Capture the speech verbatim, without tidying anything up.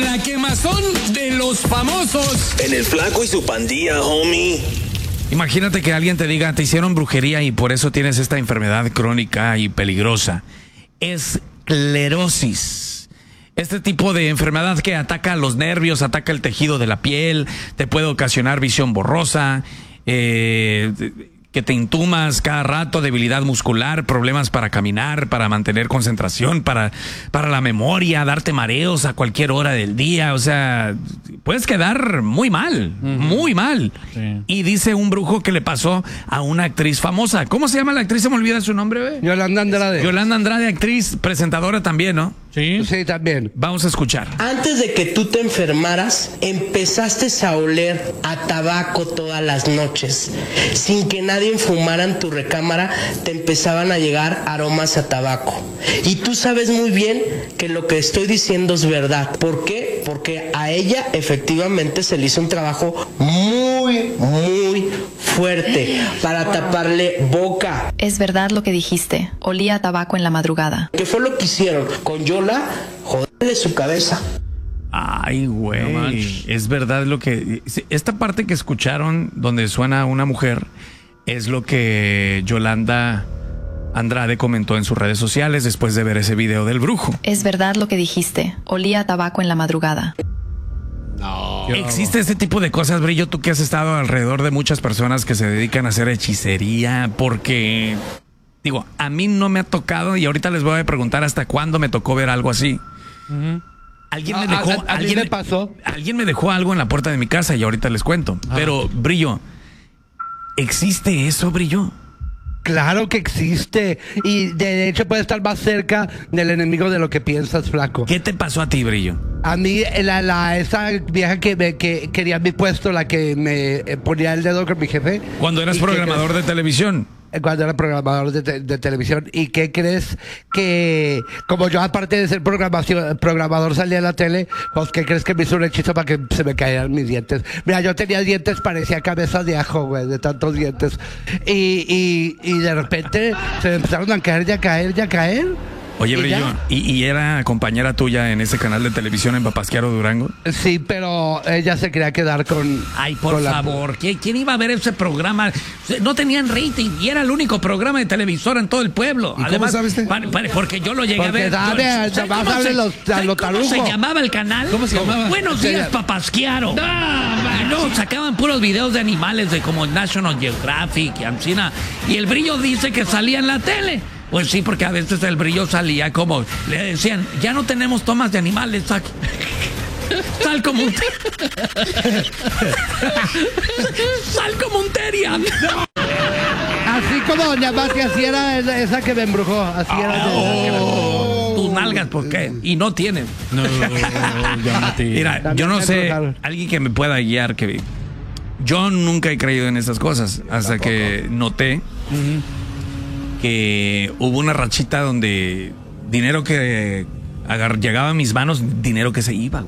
La quemazón de los famosos. En el Flaco y su pandilla, homie. Imagínate que alguien te diga, te hicieron brujería y por eso tienes esta enfermedad crónica y peligrosa. Esclerosis. Este tipo de enfermedad que ataca los nervios, ataca el tejido de la piel, te puede ocasionar visión borrosa, eh, que te intumas cada rato, debilidad muscular, problemas para caminar, para mantener concentración, para, para la memoria, darte mareos a cualquier hora del día. O sea, puedes quedar muy mal, uh-huh. muy mal. Sí. Y dice un brujo que le pasó a una actriz famosa. ¿Cómo se llama la actriz? Se me olvida su nombre, ¿ve? Yolanda Andrade. Yolanda Andrade, actriz, presentadora también, ¿no? Sí. Sí, también. Vamos a escuchar. Antes de que tú te enfermaras, empezaste a oler a tabaco todas las noches. Sin que nadie fumara en tu recámara, te empezaban a llegar aromas a tabaco. Y tú sabes muy bien que lo que estoy diciendo es verdad. ¿Por qué? Porque a ella efectivamente se le hizo un trabajo muy, muy fuerte para taparle boca. Es verdad lo que dijiste. Olía a tabaco en la madrugada. ¿Qué fue lo que hicieron con Yola? Joderle su cabeza. Ay, güey. No es verdad lo que... Esta parte que escucharon donde suena una mujer es lo que Yolanda Andrade comentó en sus redes sociales después de ver ese video del brujo. Es verdad lo que dijiste. Olía a tabaco en la madrugada. No. ¿Existe este tipo de cosas, Brillo? Tú que has estado alrededor de muchas personas que se dedican a hacer hechicería, porque... Digo, a mí no me ha tocado y ahorita les voy a preguntar hasta cuándo me tocó ver algo así. Uh-huh. Alguien me dejó... ¿A, a, a alguien me pasó? Alguien me dejó algo en la puerta de mi casa y ahorita les cuento. Ah. Pero, Brillo, ¿existe eso, Brillo? Claro que existe. Y de hecho puede estar más cerca del enemigo de lo que piensas, Flaco. ¿Qué te pasó a ti, Brillo? A mí, la, la, esa vieja que, me, que quería mi puesto, la que me ponía el dedo con mi jefe. Cuando eras programador que, de televisión. Cuando era programador de, te, de televisión. ¿Y qué crees? Que como yo, aparte de ser programación, programador, salía a la tele, pues ¿qué crees? Que me hizo un hechizo para que se me cayeran mis dientes. Mira, yo tenía dientes, parecía cabeza de ajo, güey, de tantos dientes. Y, y, y de repente se me empezaron a caer, ya caer, ya caer. Oye, Brillo, ¿y, ¿y era compañera tuya en ese canal de televisión en Papasquiaro, Durango? Sí, pero ella se quería quedar con... Ay, por con favor, la... ¿quién iba a ver ese programa? No tenían rating y era el único programa de televisora en todo el pueblo. ¿Y Además, cómo sabes? Pa, pa, porque yo lo llegué porque a ver. Sabe, yo, ¿cómo, se, los, los ¿Cómo se llamaba el canal? ¿Cómo se llamaba? Buenos días, Papasquiaro. No, y no, sacaban puros videos de animales de como National Geographic y Ancina. Y el Brillo dice que salía en la tele. Pues sí, porque a veces el Brillo salía como... Le decían, ya no tenemos tomas de animales, sal, sal como un... Sal como un terian. Así como Doña Mati, así era esa que me embrujó. Así era. Oh, tus nalgas, ¿por qué? Y no tienen. No, mira, también yo no sé, alguien que me pueda guiar, que... Yo nunca he creído en esas cosas, hasta Tampoco. que noté... Uh-huh. que hubo una rachita donde dinero que agar- llegaba a mis manos, dinero que se iba.